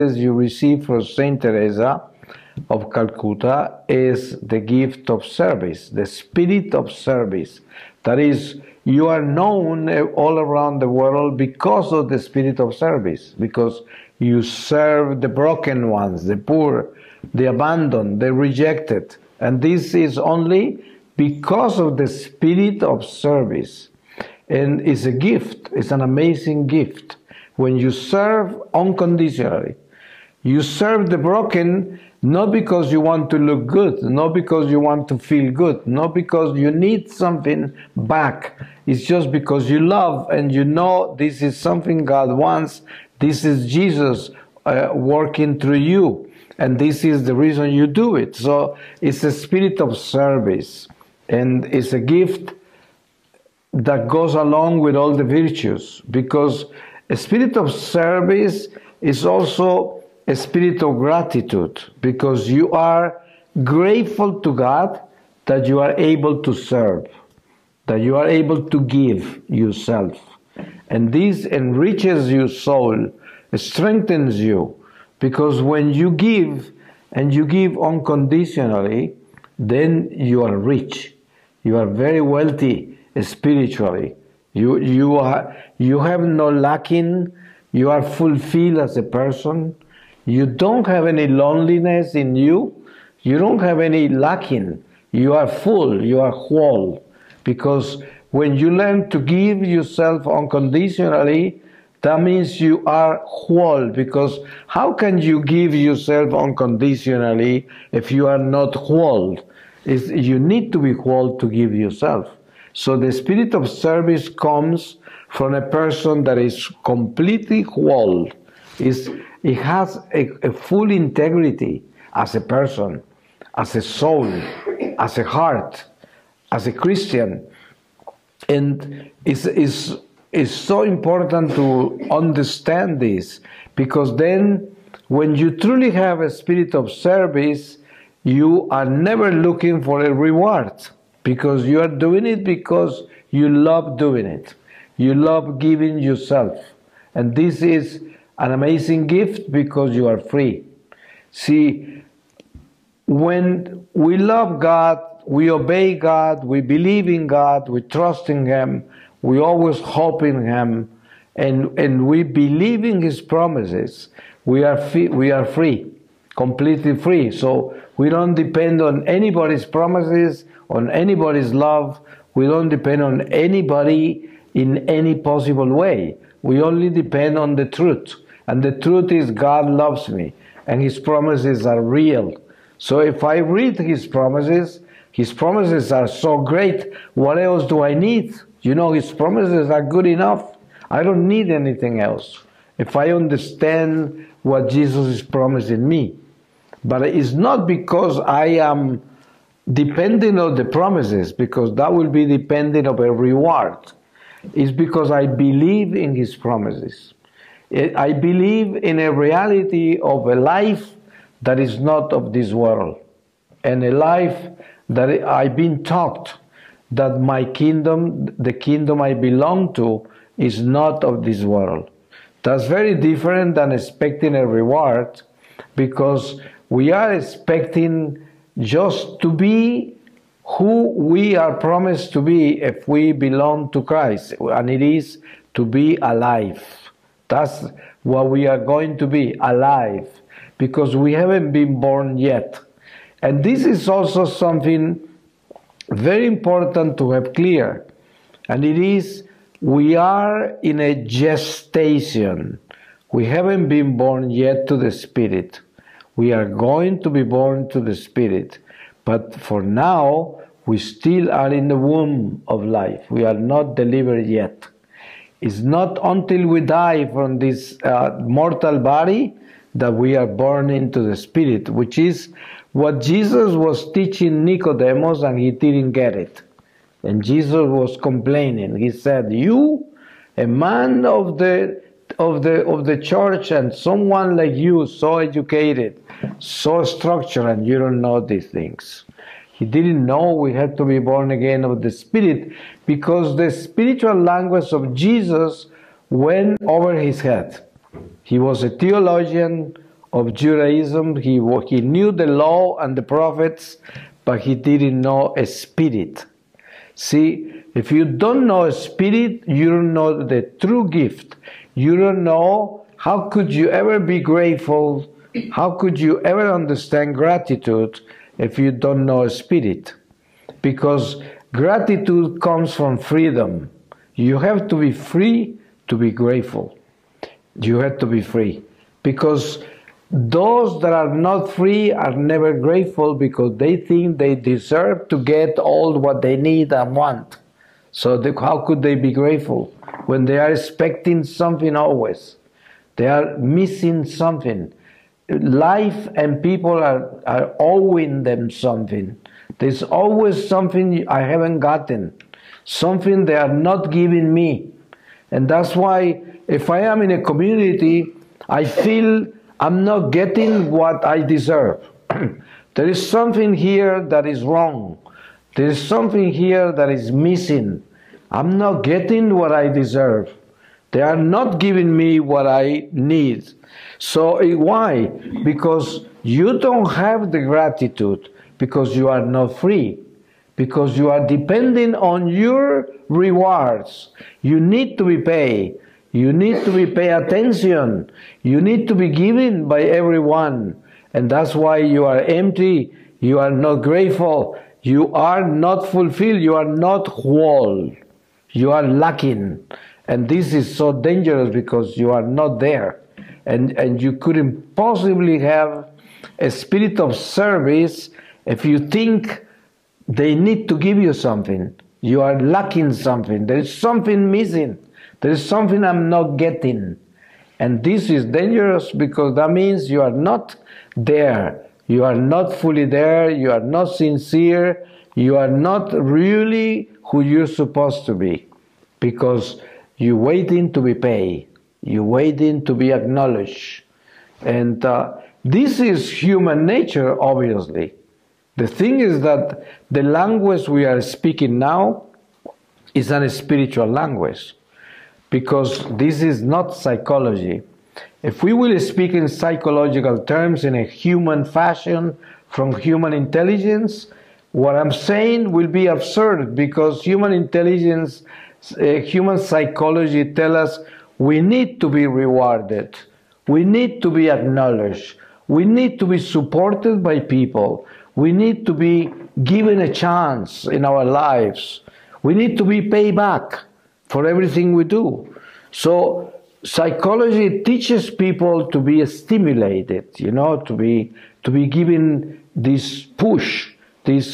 you receive from Saint Teresa of Calcutta is the gift of service, the spirit of service. That is, you are known all around the world because of the spirit of service, because you serve the broken ones, the poor, the abandoned, the rejected. And this is only because of the spirit of service. And it's a gift, it's an amazing gift. When you serve unconditionally, you serve the broken not because you want to look good, not because you want to feel good, not because you need something back. It's just because you love and you know this is something God wants. This is Jesus working through you. And this is the reason you do it. So it's a spirit of service. And it's a gift that goes along with all the virtues. Because a spirit of service is also a spirit of gratitude, because you are grateful to God that you are able to serve, that you are able to give yourself. And this enriches your soul, strengthens you, because when you give, and you give unconditionally, then you are rich. You are very wealthy spiritually. You have no lacking. You are fulfilled as a person. You don't have any loneliness in you. You don't have any lacking. You are full. You are whole. Because when you learn to give yourself unconditionally, that means you are whole. Because how can you give yourself unconditionally if you are not whole? You need to be whole to give yourself. So the spirit of service comes from a person that is completely whole. It has a full integrity as a person, as a soul, as a heart, as a Christian. And it's so important to understand this, because then when you truly have a spirit of service, you are never looking for a reward, because you are doing it because you love doing it. You love giving yourself. And this is an amazing gift because you are free. See, when we love God, we obey God, we believe in God, we trust in Him, we always hope in Him, and we believe in His promises, we are free, completely free. So we don't depend on anybody's promises, on anybody's love. We don't depend on anybody in any possible way. We only depend on the truth. And the truth is God loves me, and His promises are real. So if I read His promises are so great. What else do I need? You know, His promises are good enough. I don't need anything else if I understand what Jesus is promising me. But it's not because I am depending on the promises, because that will be dependent on a reward. It's because I believe in His promises. I believe in a reality of a life that is not of this world, and a life that I've been taught that my kingdom, the kingdom I belong to, is not of this world. That's very different than expecting a reward, because we are expecting just to be who we are promised to be if we belong to Christ, and it is to be alive. That's what we are going to be, alive, because we haven't been born yet. And this is also something very important to have clear, and it is we are in a gestation. We haven't been born yet to the Spirit. We are going to be born to the Spirit, but for now we still are in the womb of life. We are not delivered yet. It's not until we die from this mortal body that we are born into the Spirit, which is what Jesus was teaching Nicodemus, and he didn't get it. And Jesus was complaining. He said, "You, a man of the church, and someone like you, so educated, so structured, and you don't know these things." He didn't know we had to be born again of the Spirit, because the spiritual language of Jesus went over his head. He was a theologian of Judaism. He knew the law and the prophets, but he didn't know a spirit. See, if you don't know a spirit, you don't know the true gift. You don't know, how could you ever be grateful? How could you ever understand gratitude if you don't know a spirit? Because gratitude comes from freedom. You have to be free to be grateful. You have to be free. Because those that are not free are never grateful because they think they deserve to get all what they need and want. So how could they be grateful when they are expecting something always? They are missing something. Life and people are owing them something. There's always something I haven't gotten, something they are not giving me. And that's why if I am in a community, I feel I'm not getting what I deserve. There is something here that is wrong. There is something here that is missing. I'm not getting what I deserve. They are not giving me what I need. So why? Because you don't have the gratitude, because you are not free, because you are depending on your rewards. You need to be paid. You need to be paid attention. You need to be given by everyone. And that's why you are empty. You are not grateful. You are not fulfilled. You are not whole. You are lacking. And this is so dangerous because you are not there. And you couldn't possibly have a spirit of service if you think they need to give you something. You are lacking something. There is something missing. There is something I'm not getting. And this is dangerous because that means you are not there. You are not fully there. You are not sincere. You are not really who you're supposed to be, because you're waiting to be paid. You're waiting to be acknowledged. And this is human nature, obviously. The thing is that the language we are speaking now is a spiritual language, because this is not psychology. If we will speak in psychological terms in a human fashion, from human intelligence, what I'm saying will be absurd, because human intelligence, human psychology tell us we need to be rewarded, we need to be acknowledged, we need to be supported by people, we need to be given a chance in our lives, we need to be paid back for everything we do. So psychology teaches people to be stimulated, to be given this push, this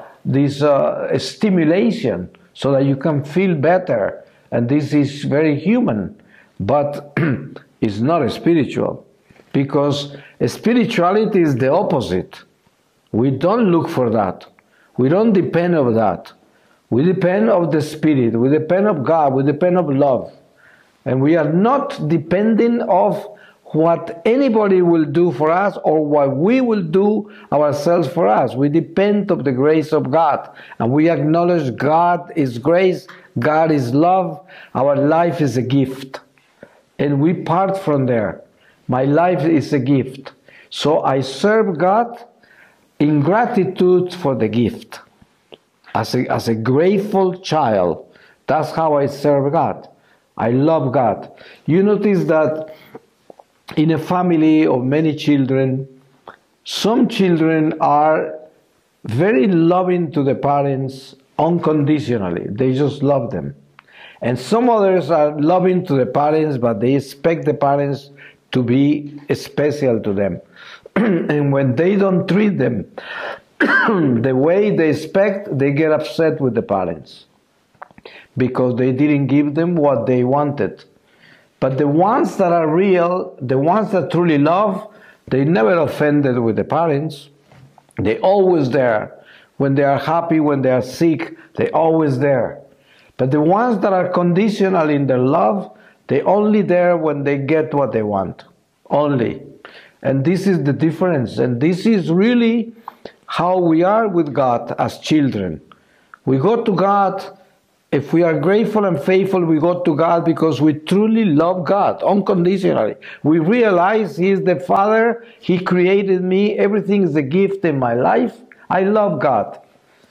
stimulation, so that you can feel better. And this is very human, but it's not spiritual, because spirituality is the opposite. We don't look for that. We don't depend on that. We depend on the Spirit. We depend on God. We depend on love. And we are not depending of what anybody will do for us or what we will do ourselves for us. We depend on the grace of God. And we acknowledge God is grace, God is love, our life is a gift. And we part from there. My life is a gift. So I serve God in gratitude for the gift. As a grateful child, that's how I serve God. I love God. You notice that in a family of many children, some children are very loving to the parents unconditionally. They just love them. And some others are loving to the parents, but they expect the parents to be special to them. And when they don't treat them the way they expect, they get upset with the parents, because they didn't give them what they wanted. But the ones that are real, the ones that truly love, they never offended with the parents. They're always there. When they are happy, when they are sick, they're always there. But the ones that are conditional in their love, they're only there when they get what they want. Only. And this is the difference. And this is really how we are with God as children. We go to God If we are grateful and faithful, we go to God because we truly love God unconditionally. We realize He is the Father, He created me, everything is a gift in my life. I love God.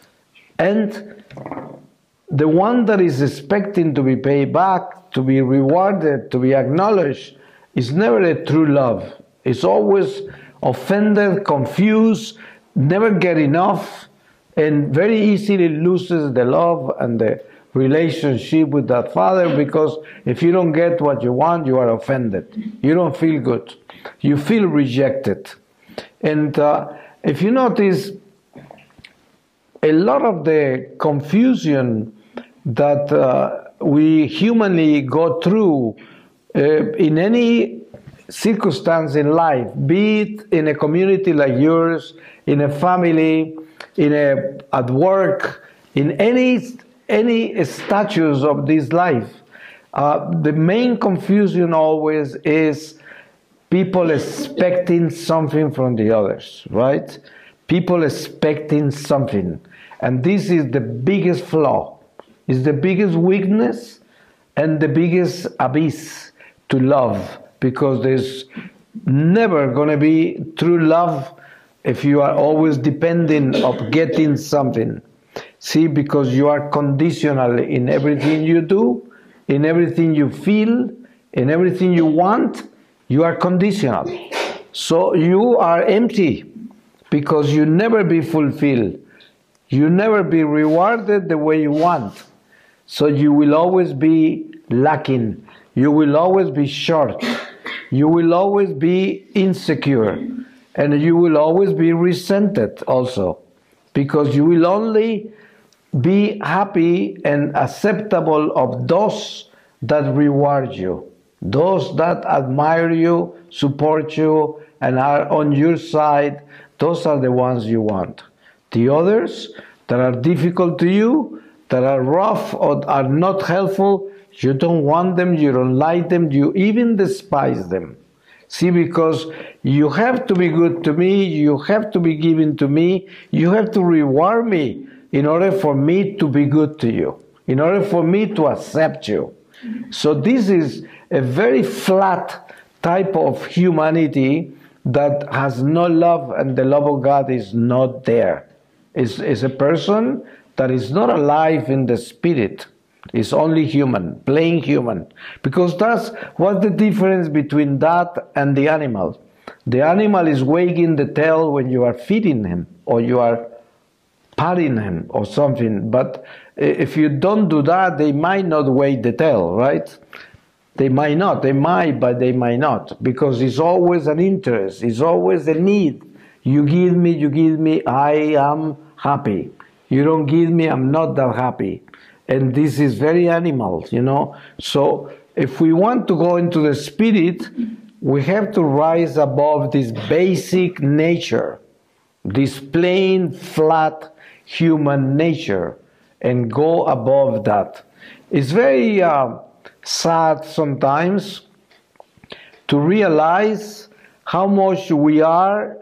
And the one that is expecting to be paid back, to be rewarded, to be acknowledged, is never a true love. It's always offended, confused, never get enough, and very easily loses the love and the relationship with that Father, because if you don't get what you want, you are offended. You don't feel good. You feel rejected. And if you notice, a lot of the confusion that we humanly go through in any circumstance in life, be it in a community like yours, in a family, at work, in any status of this life, the main confusion always is people expecting something from the others, right? People expecting something. And this is the biggest flaw, is the biggest weakness and the biggest abyss to love, because there's never going to be true love if you are always depending of getting something. See, because you are conditional in everything you do, in everything you feel, in everything you want, you are conditional. So you are empty because you never be fulfilled. You never be rewarded the way you want. So you will always be lacking. You will always be short. You will always be insecure. And you will always be resented also, because you will only be happy and acceptable of those that reward you, those that admire you, support you, and are on your side. Those are the ones you want. The others that are difficult to you, that are rough or are not helpful, you don't want them, you don't like them, you even despise them. See, because you have to be good to me, you have to be giving to me, you have to reward me in order for me to be good to you, in order for me to accept you. So this is a very flat type of humanity that has no love, and the love of God is not there. It's a person that is not alive in the spirit. It's only human, plain human. Because that's what's the difference between that and the animal. The animal is wagging the tail when you are feeding him, or you are patting him or something. But if you don't do that, they might not wag the tail, right? They might not. They might, but they might not. Because it's always an interest. It's always a need. You give me, I am happy. You don't give me, I'm not that happy. And this is very animal, you know. So if we want to go into the spirit, we have to rise above this basic nature, this plain, flat human nature, and go above that. It's very sad sometimes to realize how much we are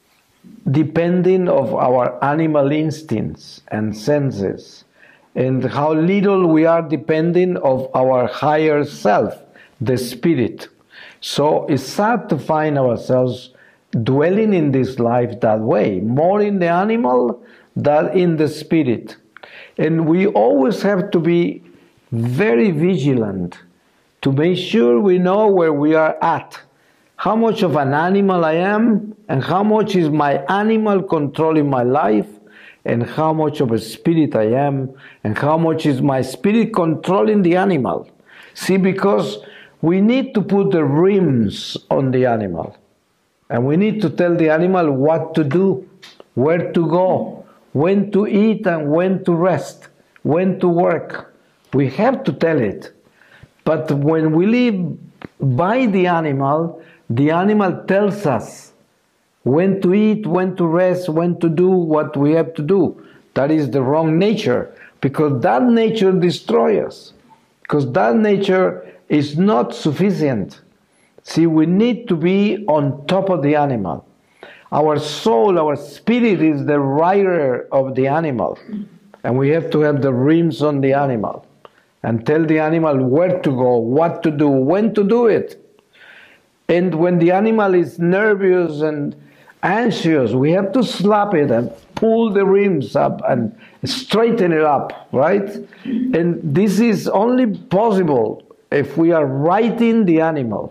depending of our animal instincts and senses, and how little we are depending of our higher self, the spirit. So it's sad to find ourselves dwelling in this life that way, more in the animal than in the spirit. And we always have to be very vigilant to make sure we know where we are at, how much of an animal I am, and how much is my animal controlling my life, and how much of a spirit I am, and how much is my spirit controlling the animal. See, because we need to put the rims on the animal, and we need to tell the animal what to do, where to go, when to eat and when to rest, when to work. We have to tell it. But when we live by the animal tells us when to eat, when to rest, when to do what we have to do. That is the wrong nature, because that nature destroys us, because that nature is not sufficient. See, we need to be on top of the animal. Our soul, our spirit is the rider of the animal. And we have to have the rims on the animal and tell the animal where to go, what to do, when to do it. And when the animal is nervous and anxious, we have to slap it and pull the rims up and straighten it up, right? And this is only possible if we are righting the animal.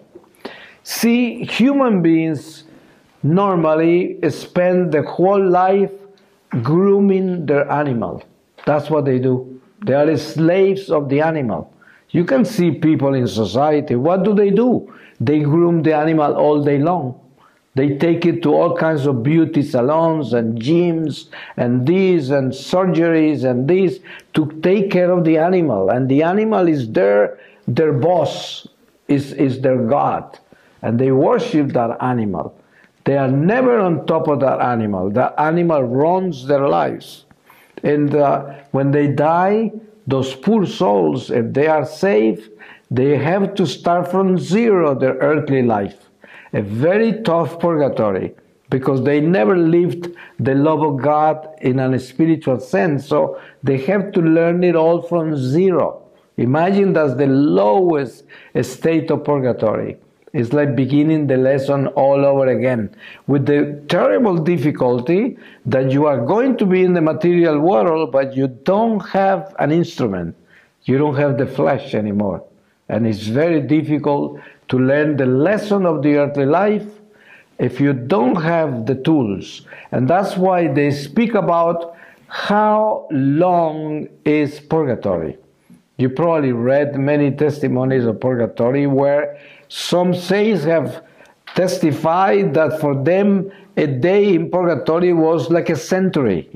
See, human beings normally spend their whole life grooming their animal. That's what they do. They are slaves of the animal. You can see people in society, what do? They groom the animal all day long. They take it to all kinds of beauty salons and gyms and this and surgeries and this to take care of the animal. And the animal is their boss, is their God. And they worship that animal. They are never on top of that animal. That animal runs their lives. And when they die, those poor souls, if they are saved, they have to start from zero their earthly life. A very tough purgatory, because they never lived the love of God in a spiritual sense. So they have to learn it all from zero. Imagine that's the lowest state of purgatory. It's like beginning the lesson all over again, with the terrible difficulty that you are going to be in the material world, but you don't have an instrument. You don't have the flesh anymore. And it's very difficult to learn the lesson of the earthly life if you don't have the tools. And that's why they speak about how long is purgatory. You probably read many testimonies of purgatory where some saints have testified that for them a day in purgatory was like a century,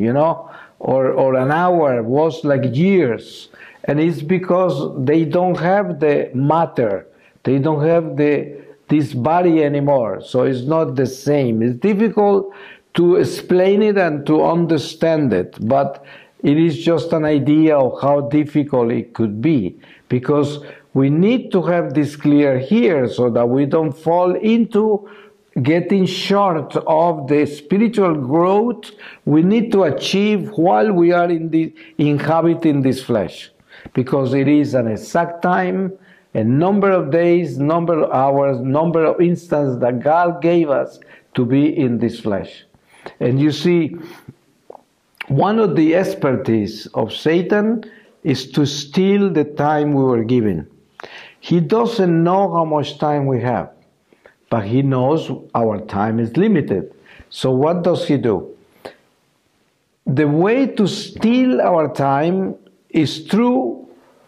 or an hour was like years. And it's because they don't have the matter. They don't have this body anymore. So it's not the same. It's difficult to explain it and to understand it. But it is just an idea of how difficult it could be. Because we need to have this clear here so that we don't fall into getting short of the spiritual growth we need to achieve while we are inhabiting this flesh. Because it is an exact time, a number of days, number of hours, number of instants that God gave us to be in this flesh. And you see, one of the expertise of Satan is to steal the time we were given. He doesn't know how much time we have, but he knows our time is limited. So what does he do? The way to steal our time is through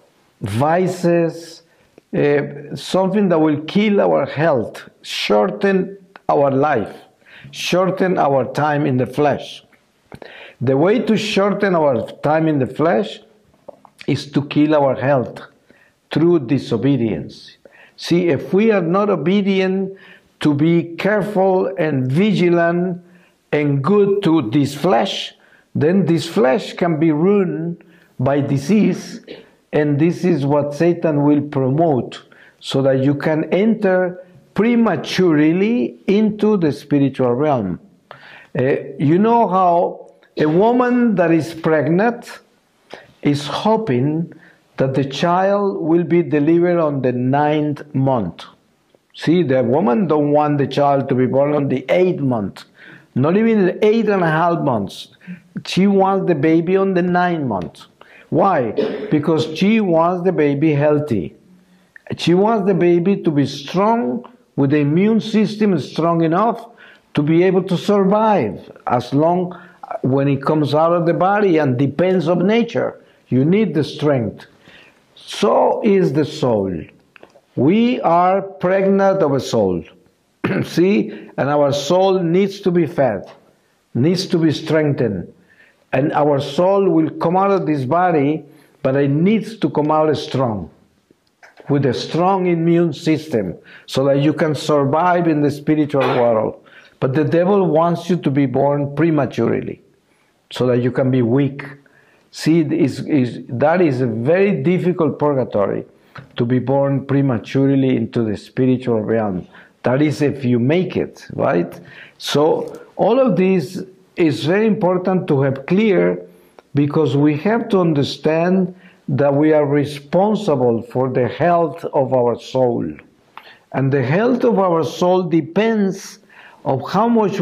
vices, something that will kill our health, shorten our life, shorten our time in the flesh. The way to shorten our time in the flesh is to kill our health through disobedience. See, if we are not obedient to be careful and vigilant and good to this flesh, then this flesh can be ruined by disease, and this is what Satan will promote, so that you can enter prematurely into the spiritual realm. You know how a woman that is pregnant is hoping that the child will be delivered on the 9th month. See, the woman don't want the child to be born on the 8th month, not even the 8.5 months. She wants the baby on the 9th month. Why? Because she wants the baby healthy. She wants the baby to be strong, with the immune system strong enough to be able to survive as long when it comes out of the body and depends on nature. You need the strength. So is the soul. We are pregnant of a soul. See, and our soul needs to be fed, needs to be strengthened. And our soul will come out of this body, but it needs to come out strong, with a strong immune system, so that you can survive in the spiritual world. But the devil wants you to be born prematurely, so that you can be weak. See, that is a very difficult purgatory, to be born prematurely into the spiritual realm. That is if you make it, right? So all of this is very important to have clear, because we have to understand that we are responsible for the health of our soul. And the health of our soul depends on how much